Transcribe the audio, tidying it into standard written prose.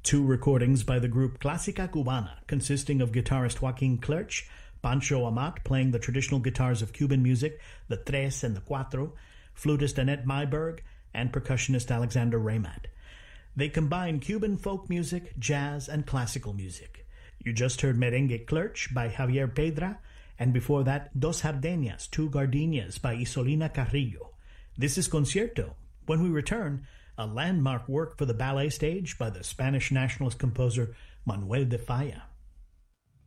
Two recordings by the group Clásica Cubana, consisting of guitarist Joaquin Clerch, Pancho Amat playing the traditional guitars of Cuban music, the tres and the cuatro, flutist Annette Myberg, and percussionist Alexander Raymat. They combine Cuban folk music, jazz, and classical music. You just heard Merengue Clerch by Javier Pedra, and before that, Dos Jardinas, Two Gardenias by Isolina Carrillo. This is Concierto. When we return, a landmark work for the ballet stage by the Spanish nationalist composer Manuel de Falla.